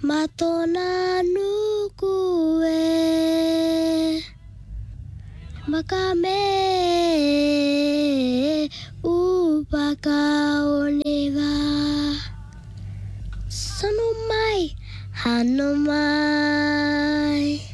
Matona nuku e Makame upaka oneva Sano mai hano mai